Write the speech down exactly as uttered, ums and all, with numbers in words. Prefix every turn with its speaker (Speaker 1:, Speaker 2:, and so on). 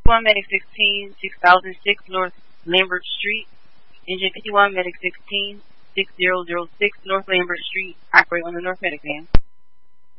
Speaker 1: one Medic sixteen, six thousand six North Lambert Street. Engine fifty-one Medic sixteen, six thousand six North Lambert Street. Operate on the North Medic van.